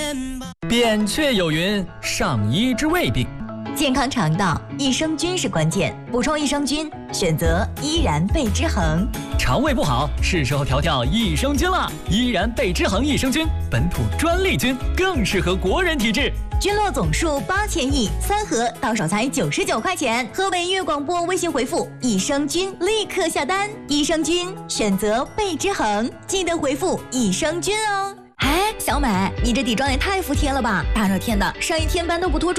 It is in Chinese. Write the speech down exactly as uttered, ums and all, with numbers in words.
扁鹊有云：上医治未病。 健康肠道，益生菌是关键，补充益生菌，选择依然贝之恒。 肠胃不好，是时候调调益生菌了。依然贝之恒益生菌，本土专利菌，更适合国人体质。 菌落总数八千亿，三盒到手才九十九块钱。河北粤广播微信回复益生菌，立刻下单。益生菌选择贝之恒，记得回复益生菌哦。哎，小美，你这底妆也太服帖了吧！大热天的，上一天班都不脱妆。